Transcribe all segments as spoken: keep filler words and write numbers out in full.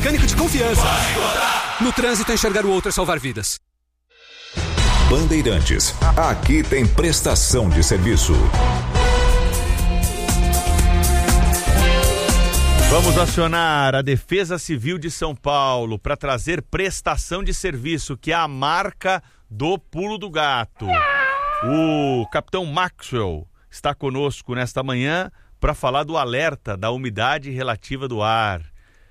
Mecânico de confiança. No trânsito, enxergar o outro é salvar vidas. Bandeirantes, aqui tem prestação de serviço. Vamos acionar a Defesa Civil de São Paulo para trazer prestação de serviço, que é a marca do pulo do gato. O capitão Maxwell está conosco nesta manhã para falar do alerta da umidade relativa do ar.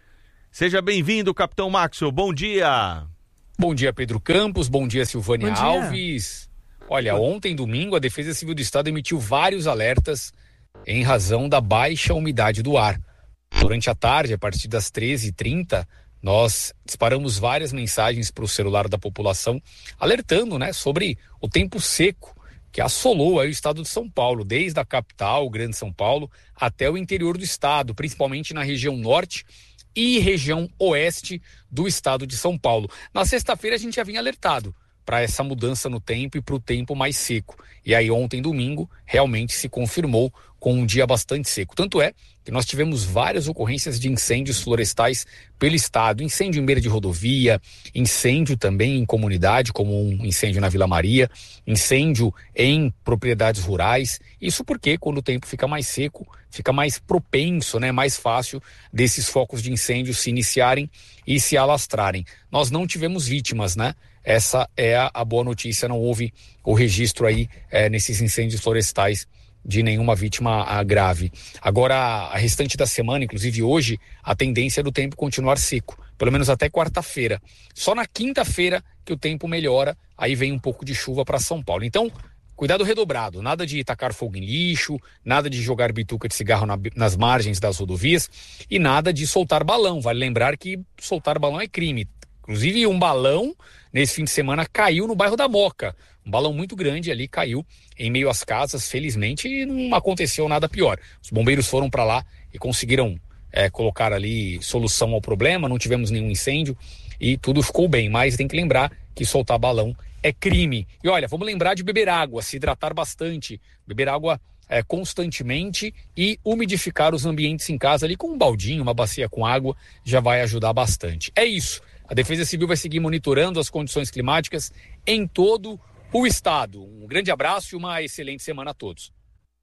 Seja bem-vindo, capitão Maxwell. Bom dia. Bom dia, Pedro Campos. Bom dia, Silvânia Bom dia. Alves. Olha, ontem, domingo, a Defesa Civil do Estado emitiu vários alertas em razão da baixa umidade do ar. Durante a tarde, a partir das treze e trinta, nós disparamos várias mensagens para o celular da população, alertando, né, sobre o tempo seco que assolou aí o estado de São Paulo, desde a capital, o Grande São Paulo, até o interior do estado, principalmente na região norte e região oeste do estado de São Paulo. Na sexta-feira a gente já vinha alertado para essa mudança no tempo e para o tempo mais seco. E aí ontem, domingo, realmente se confirmou com um dia bastante seco. Tanto é que nós tivemos várias ocorrências de incêndios florestais pelo estado. Incêndio em beira de rodovia, incêndio também em comunidade, como um incêndio na Vila Maria, incêndio em propriedades rurais. Isso porque quando o tempo fica mais seco, fica mais propenso, né, mais fácil desses focos de incêndio se iniciarem e se alastrarem. Nós não tivemos vítimas, né? Essa é a, a boa notícia, não houve o registro aí é, nesses incêndios florestais de nenhuma vítima a, grave. Agora, a restante da semana, inclusive hoje, a tendência é do tempo continuar seco, pelo menos até quarta-feira. Só na quinta-feira que o tempo melhora, aí vem um pouco de chuva para São Paulo. Então, cuidado redobrado, nada de tacar fogo em lixo, nada de jogar bituca de cigarro na, nas margens das rodovias e nada de soltar balão. Vale lembrar que soltar balão é crime. Inclusive, um balão, nesse fim de semana, caiu no bairro da Moca. Um balão muito grande ali caiu em meio às casas, felizmente, e não aconteceu nada pior. Os bombeiros foram para lá e conseguiram é, colocar ali solução ao problema, não tivemos nenhum incêndio e tudo ficou bem. Mas tem que lembrar que soltar balão é crime. E olha, vamos lembrar de beber água, se hidratar bastante, beber água é, constantemente e umidificar os ambientes em casa ali com um baldinho, uma bacia com água, já vai ajudar bastante. É isso. A Defesa Civil vai seguir monitorando as condições climáticas em todo o estado. Um grande abraço e uma excelente semana a todos.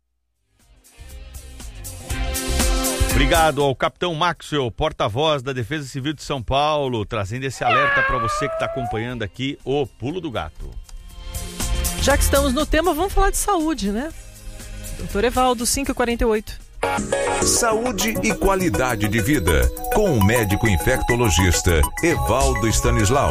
Obrigado ao capitão Maxwell, porta-voz da Defesa Civil de São Paulo, trazendo esse alerta para você que está acompanhando aqui o Pulo do Gato. Já que estamos no tema, vamos falar de saúde, né? doutor Evaldo, cinco e quarenta e oito. Saúde e qualidade de vida, com o médico infectologista Evaldo Stanislau.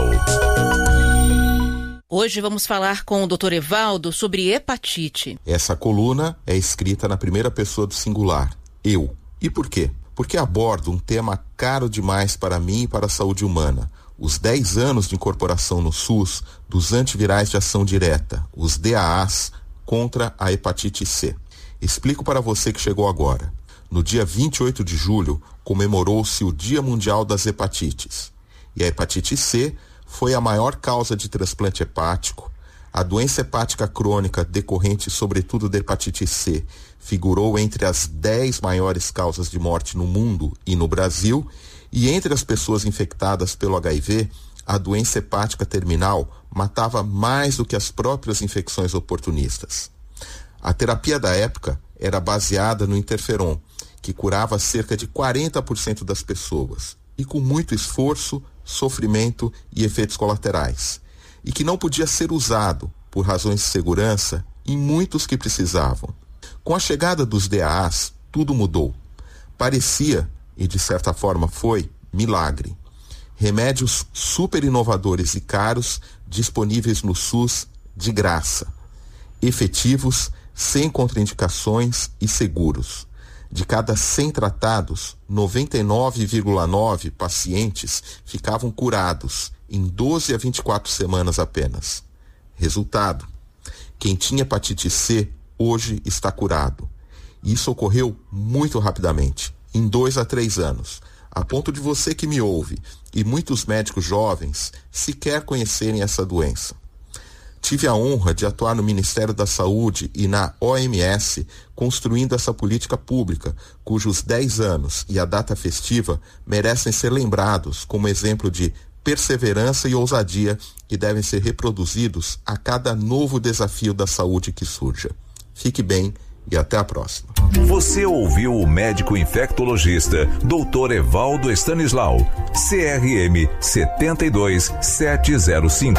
Hoje vamos falar com o doutor Evaldo sobre hepatite. Essa coluna é escrita na primeira pessoa do singular, eu. E por quê? Porque abordo um tema caro demais para mim e para a saúde humana. Os dez anos de incorporação no SUS dos antivirais de ação direta, os D A As, contra a hepatite C. Explico para você que chegou agora. No dia vinte e oito de julho, comemorou-se o Dia Mundial das Hepatites. E a hepatite C foi a maior causa de transplante hepático. A doença hepática crônica decorrente, sobretudo da hepatite C, figurou entre as dez maiores causas de morte no mundo e no Brasil. E entre as pessoas infectadas pelo H I V, a doença hepática terminal matava mais do que as próprias infecções oportunistas. A terapia da época era baseada no interferon, que curava cerca de quarenta por cento das pessoas, e com muito esforço, sofrimento e efeitos colaterais, e que não podia ser usado, por razões de segurança, em muitos que precisavam. Com a chegada dos D A As, tudo mudou. Parecia, e de certa forma foi, milagre. Remédios super inovadores e caros, disponíveis no SUS de graça. Efetivos, sem contraindicações e seguros. De cada cem tratados, noventa e nove vírgula nove pacientes ficavam curados em doze a vinte e quatro semanas apenas. Resultado: quem tinha hepatite C hoje está curado. Isso ocorreu muito rapidamente, em dois a três anos, a ponto de você que me ouve e muitos médicos jovens sequer conhecerem essa doença. Tive a honra de atuar no Ministério da Saúde e na O M S, construindo essa política pública, cujos dez anos e a data festiva merecem ser lembrados como exemplo de perseverança e ousadia que devem ser reproduzidos a cada novo desafio da saúde que surja. Fique bem e até a próxima. Você ouviu o médico infectologista doutor Evaldo Stanislau, C R M sete dois sete zero cinco.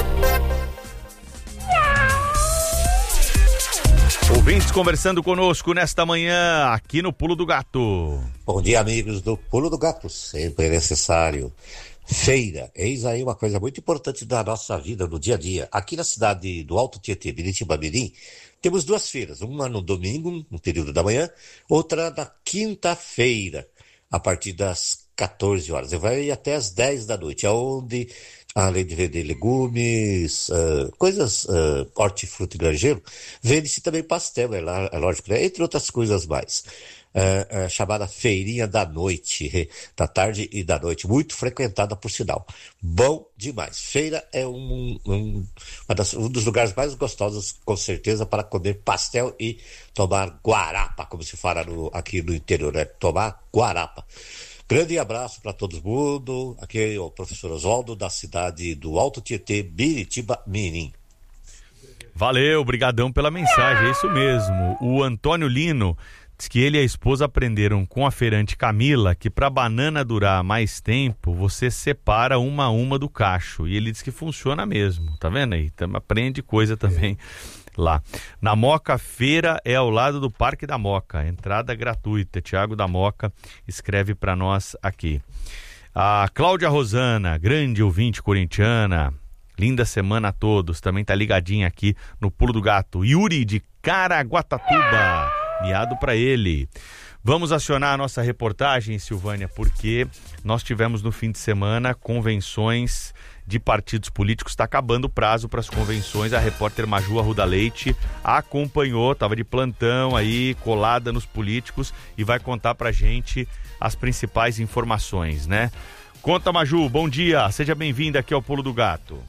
Ouvintes conversando conosco nesta manhã aqui no Pulo do Gato. Bom dia, amigos do Pulo do Gato, sempre é necessário. Feira, eis aí uma coisa muito importante da nossa vida no dia a dia. Aqui na cidade do Alto Tietê, Biritiba-Mirim, temos duas feiras, uma no domingo, no período da manhã, outra na quinta-feira, a partir das quatorze horas. E vai até as dez da noite, onde, além de vender legumes, uh, coisas, uh, hortifruti e granjeiro, vende-se também pastel, é, lá, é lógico, né? Entre outras coisas mais. Uh, uh, chamada Feirinha da Noite, da tarde e da noite, muito frequentada por sinal. Bom demais. Feira é um, um, uma das, um dos lugares mais gostosos, com certeza, para comer pastel e tomar guarapa, como se fala no, aqui no interior, né? Tomar guarapa. Grande abraço para todo mundo. Aqui é o professor Oswaldo, da cidade do Alto Tietê, Biritiba-Mirim. Valeu, brigadão pela mensagem, é isso mesmo. O Antônio Lino diz que ele e a esposa aprenderam com a feirante Camila que para a banana durar mais tempo, você separa uma a uma do cacho. E ele diz que funciona mesmo, tá vendo aí? Então, aprende coisa também lá. Na Moca, feira é ao lado do Parque da Moca, entrada gratuita. Tiago da Moca escreve para nós aqui. A Cláudia Rosana, grande ouvinte corintiana, linda semana a todos, também tá ligadinha aqui no Pulo do Gato. Yuri de Caraguatatuba, miado para ele. Vamos acionar a nossa reportagem, Silvânia, porque nós tivemos no fim de semana convenções de partidos políticos. Está acabando o prazo para as convenções. A repórter Maju Arruda Leite acompanhou, estava de plantão aí, colada nos políticos, e vai contar pra gente as principais informações, né? Conta, Maju, bom dia, seja bem-vinda aqui ao Pulo do Gato.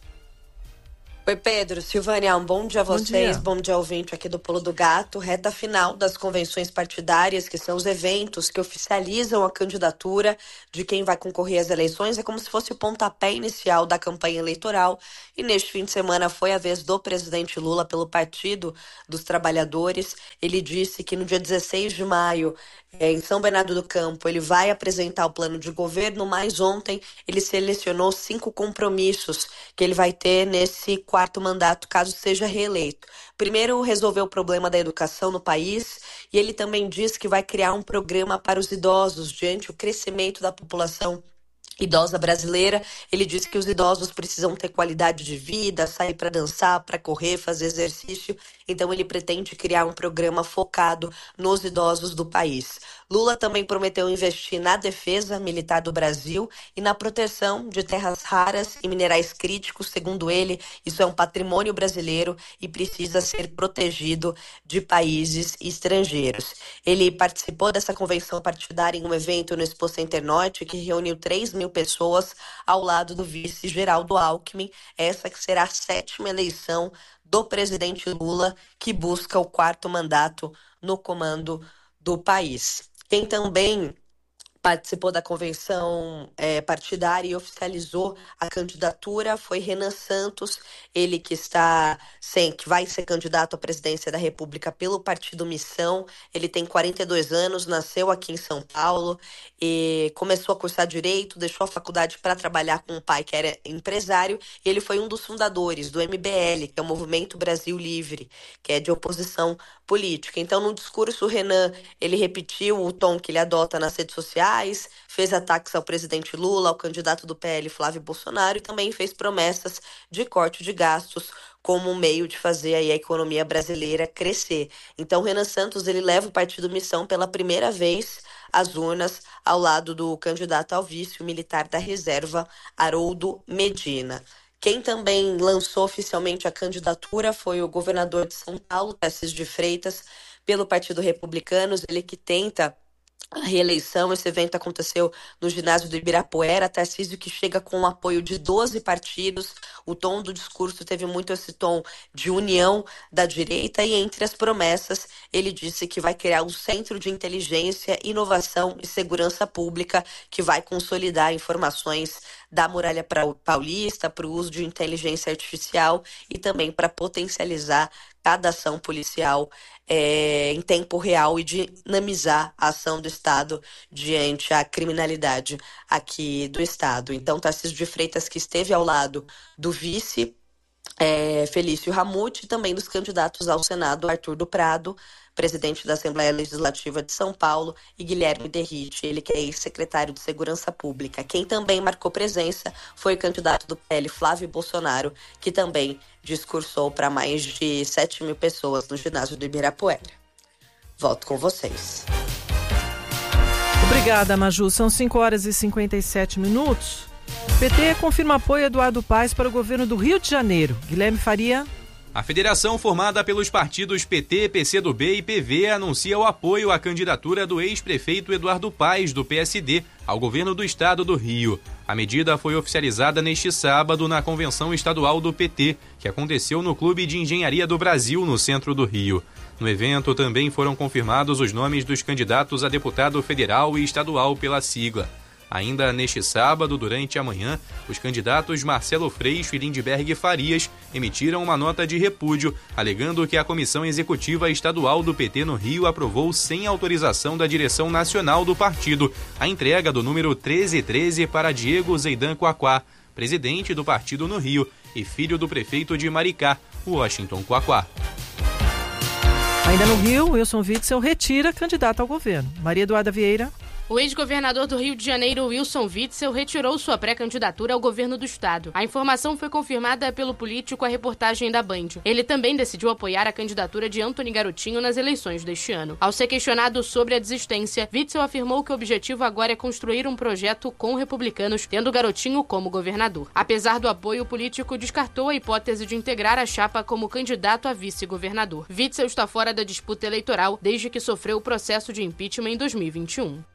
Oi, Pedro, Silvânia, um bom dia a vocês, bom dia, bom dia ouvinte aqui do Pulo do Gato. Reta final das convenções partidárias, que são os eventos que oficializam a candidatura de quem vai concorrer às eleições. É como se fosse o pontapé inicial da campanha eleitoral. E neste fim de semana foi a vez do presidente Lula pelo Partido dos Trabalhadores. Ele disse que no dia dezesseis de maio, em São Bernardo do Campo, ele vai apresentar o plano de governo, mas ontem ele selecionou cinco compromissos que ele vai ter nesse quarto mandato, caso seja reeleito. Primeiro, resolver o problema da educação no país, e ele também diz que vai criar um programa para os idosos diante do crescimento da população idosa brasileira. Ele disse que os idosos precisam ter qualidade de vida, sair para dançar, para correr, fazer exercício. Então ele pretende criar um programa focado nos idosos do país. Lula também prometeu investir na defesa militar do Brasil e na proteção de terras raras e minerais críticos. Segundo ele, isso é um patrimônio brasileiro e precisa ser protegido de países estrangeiros. Ele participou dessa convenção partidária em um evento no Expo Center Norte, que reuniu três mil pessoas ao lado do vice Geraldo Alckmin. Essa que será a sétima eleição do presidente Lula, que busca o quarto mandato no comando do país. Quem também participou da convenção é, partidária e oficializou a candidatura foi Renan Santos, ele que está sem, que vai ser candidato à presidência da República pelo Partido Missão. Ele tem quarenta e dois anos, nasceu aqui em São Paulo e começou a cursar Direito, deixou a faculdade para trabalhar com um pai que era empresário, e ele foi um dos fundadores do M B L, que é o Movimento Brasil Livre, que é de oposição política. Então, no discurso, o Renan, ele repetiu o tom que ele adota nas redes sociais, fez ataques ao presidente Lula, ao candidato do P L, Flávio Bolsonaro, e também fez promessas de corte de gastos como um meio de fazer aí a economia brasileira crescer. Então, Renan Santos, ele leva o Partido Missão pela primeira vez às urnas, ao lado do candidato ao vice, o militar da reserva, Haroldo Medina. Quem também lançou oficialmente a candidatura foi o governador de São Paulo, Tarcísio de Freitas, pelo Partido Republicano, ele que tenta a reeleição. Esse evento aconteceu no ginásio do Ibirapuera. Tarcísio, que chega com o apoio de doze partidos. O tom do discurso teve muito esse tom de união da direita, e entre as promessas ele disse que vai criar um centro de inteligência, inovação e segurança pública que vai consolidar informações da Muralha Paulista para o uso de inteligência artificial e também para potencializar cada ação policial é, em tempo real e dinamizar a ação do Estado diante a criminalidade aqui do Estado. Então, Tarcísio de Freitas, que esteve ao lado do vice é, Felício Ramute, e também dos candidatos ao Senado, Arthur do Prado, presidente da Assembleia Legislativa de São Paulo, e Guilherme Derrite, ele que é ex-secretário de Segurança Pública. Quem também marcou presença foi o candidato do P L, Flávio Bolsonaro, que também discursou para mais de sete mil pessoas no ginásio do Ibirapuera. Volto com vocês. Obrigada, Maju. São cinco horas e cinquenta e sete minutos. O P T confirma apoio a Eduardo Paes para o governo do Rio de Janeiro. Guilherme Faria. A federação formada pelos partidos P T, P C do B e P V anuncia o apoio à candidatura do ex-prefeito Eduardo Paes, do P S D, ao governo do estado do Rio. A medida foi oficializada neste sábado na convenção estadual do P T, que aconteceu no Clube de Engenharia do Brasil, no centro do Rio. No evento também foram confirmados os nomes dos candidatos a deputado federal e estadual pela sigla. Ainda neste sábado, durante a manhã, os candidatos Marcelo Freixo e Lindbergh Farias emitiram uma nota de repúdio, alegando que a Comissão Executiva Estadual do P T no Rio aprovou, sem autorização da direção nacional do partido, a entrega do número treze treze para Diego Zeidan Quaquá, presidente do partido no Rio e filho do prefeito de Maricá, Washington Quaquá. Ainda no Rio, Wilson Witzel retira candidato ao governo. Maria Eduarda Vieira. O ex-governador do Rio de Janeiro, Wilson Witzel, retirou sua pré-candidatura ao governo do estado. A informação foi confirmada pelo político à reportagem da Band. Ele também decidiu apoiar a candidatura de Antony Garotinho nas eleições deste ano. Ao ser questionado sobre a desistência, Witzel afirmou que o objetivo agora é construir um projeto com republicanos, tendo Garotinho como governador. Apesar do apoio, o político descartou a hipótese de integrar a chapa como candidato a vice-governador. Witzel está fora da disputa eleitoral desde que sofreu o processo de impeachment em dois mil e vinte e um.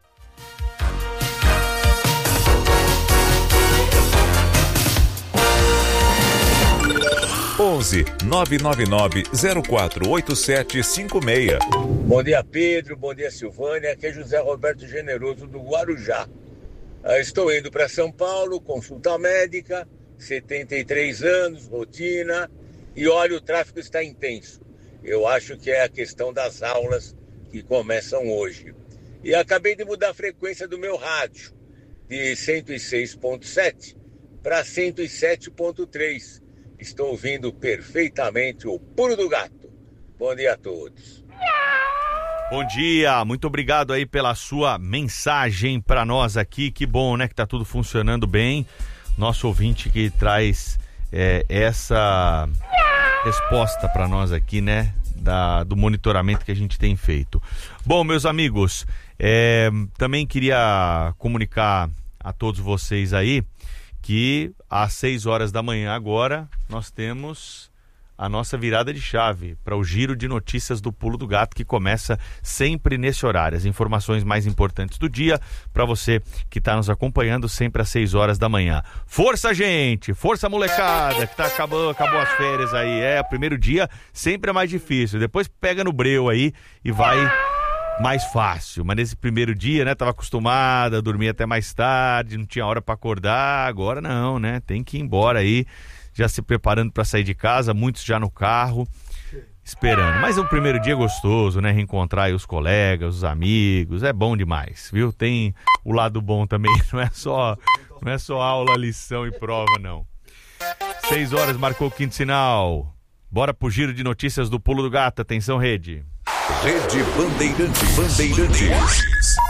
onze nove nove nove zero quatro oito sete cinco seis. Bom dia, Pedro. Bom dia, Silvânia. Aqui é José Roberto Generoso, do Guarujá. Estou indo para São Paulo, consulta médica, setenta e três anos, rotina, e olha, o tráfego está intenso. Eu acho que é a questão das aulas que começam hoje. E acabei de mudar a frequência do meu rádio, de cento e seis ponto sete para cento e sete ponto três. Estou ouvindo perfeitamente o Pulo do Gato. Bom dia a todos. Bom dia, muito obrigado aí pela sua mensagem para nós aqui. Que bom, né, que tá tudo funcionando bem. Nosso ouvinte que traz é, essa resposta para nós aqui, né, da, do monitoramento que a gente tem feito. Bom, meus amigos, é, também queria comunicar a todos vocês aí que às seis horas da manhã agora nós temos a nossa virada de chave para o giro de notícias do Pulo do Gato, que começa sempre nesse horário. As informações mais importantes do dia para você que está nos acompanhando sempre às seis horas da manhã. Força, gente! Força, molecada, que tá acabou, acabou as férias aí. É, o primeiro dia sempre é mais difícil. Depois pega no breu aí e vai mais fácil, mas nesse primeiro dia, né, tava acostumada a dormir até mais tarde, não tinha hora para acordar, agora não, né, tem que ir embora aí, já se preparando para sair de casa, muitos já no carro, esperando. Mas o primeiro dia é gostoso, né, reencontrar aí os colegas, os amigos, é bom demais, viu? Tem o lado bom também, não é só, não é só aula, lição e prova, não. Seis horas, marcou o quinto sinal. Bora pro giro de notícias do Pulo do Gato. Atenção, rede. Rede Bandeirantes. Bandeirantes.